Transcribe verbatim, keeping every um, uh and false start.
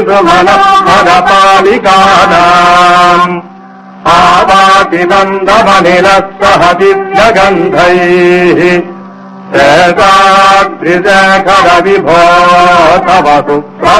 सुमनः आवाति मन्दमनिलः सह दिव्यगन्धैः शेषाद्रिशेखर विभो तव सुप्रभातम्